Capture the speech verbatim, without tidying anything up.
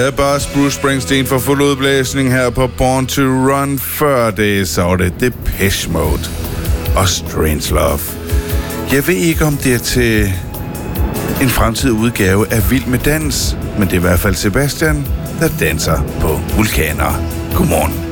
Det er bare Bruce Springsteen for fuld udblæsning her på Born to Run. Før det, så var det Depeche Mode og Strange Love. Jeg ved ikke, om det er til en fremtidig udgave af Vild med Dans, men det er i hvert fald Sebastian, der danser på vulkaner. Godmorgen.